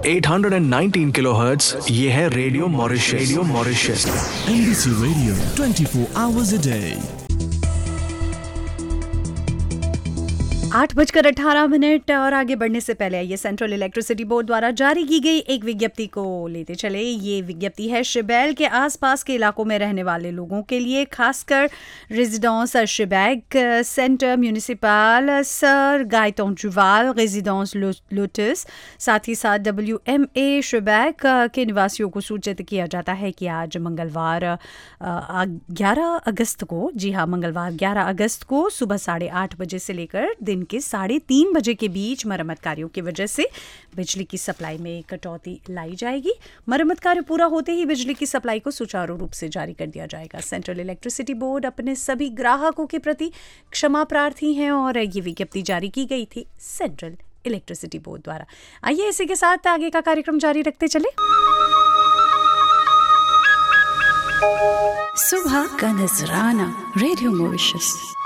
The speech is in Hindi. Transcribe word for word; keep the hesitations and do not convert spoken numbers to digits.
आठ सौ उन्नीस किलोहर्ट्ज, ये है radio Mauritius. Radio Mauritius, MBC radio चौबीस आवर्स अ डे। आठ बजकर अठारह मिनट और आगे बढ़ने से पहले आइए सेंट्रल इलेक्ट्रिसिटी बोर्ड द्वारा जारी की गई एक विज्ञप्ति को लेते चले। ये विज्ञप्ति है शिबैल के आसपास के इलाकों में रहने वाले लोगों के लिए, खासकर residence शिबैग centre municipal sir गायतों Jual residence lotus, साथ ही साथ डब्ल्यू एम ए शिबैग के निवासियों को सूचित किया जाता है कि आज मंगलवार ग्यारह अगस्त को, जी हाँ मंगलवार ग्यारह अगस्त को सुबह साढ़े आठ बजे से लेकर दिन के साढ़े तीन बजे के बीच मरम्मत कार्यों की वजह से बिजली की सप्लाई में कटौती लाई जाएगी। मरम्मत कार्य पूरा होते ही बिजली की सप्लाई को सुचारू रूप से जारी कर दिया जाएगा। सेंट्रल इलेक्ट्रिसिटी बोर्ड अपने सभी ग्राहकों के प्रति क्षमा प्रार्थी हैं और ये विज्ञप्ति जारी की गई थी सेंट्रल इलेक्ट्रिसिटी बोर्ड द्वारा। आइए इसी के साथ आगे का कार्यक्रम जारी रखते चले। सुबह का नजराना, रेडियो मॉरिशस।